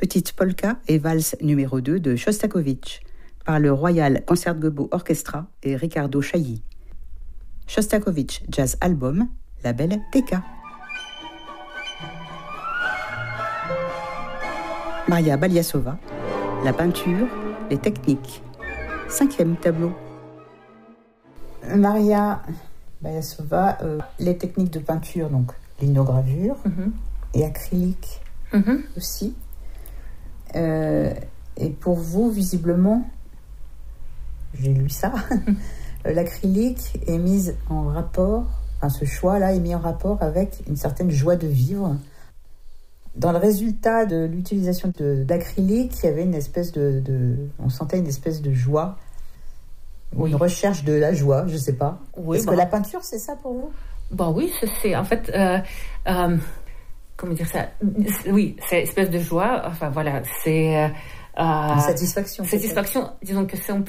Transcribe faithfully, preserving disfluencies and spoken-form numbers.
Petite polka et valse numéro deux de Shostakovich par le Royal Concertgebouw Orchestra et Riccardo Chailly. Shostakovich Jazz Album, label Decca. Maria Baliasova, la peinture, les techniques. Cinquième tableau. Maria Baliasova, euh, les techniques de peinture, donc linogravure mm-hmm. et acrylique mm-hmm. aussi. Euh, et pour vous, visiblement, j'ai lu ça, l'acrylique est mise en rapport, enfin ce choix-là est mis en rapport avec une certaine joie de vivre. Dans le résultat de l'utilisation de, d'acrylique, il y avait une espèce de, de... On sentait une espèce de joie, ou oui. une recherche de la joie, je ne sais pas. Oui, Est-ce bah, que la peinture, c'est ça pour vous? Bah oui, c'est, c'est en fait... Euh, euh, comment dire ça? Oui, c'est une espèce de joie, enfin voilà, c'est... Euh, une satisfaction. Satisfaction, disons que c'est un